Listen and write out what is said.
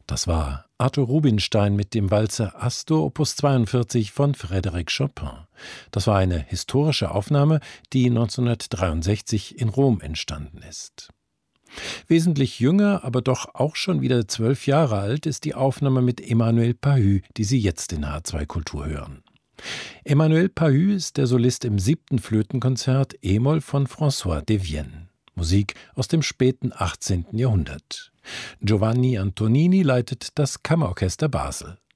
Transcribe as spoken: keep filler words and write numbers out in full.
Das war Arthur Rubinstein mit dem Walzer Astor Opus zweiundvierzig von Frédéric Chopin. Das war eine historische Aufnahme, die neunzehnhundertdreiundsechzig in Rom entstanden ist. Wesentlich jünger, aber doch auch schon wieder zwölf Jahre alt, ist die Aufnahme mit Emmanuel Pahud, die Sie jetzt in H zwei Kultur hören. Emmanuel Pahud ist der Solist im siebten Flötenkonzert E-Moll von François Devienne. Musik aus dem späten achtzehnten Jahrhundert. Giovanni Antonini leitet das Kammerorchester Basel.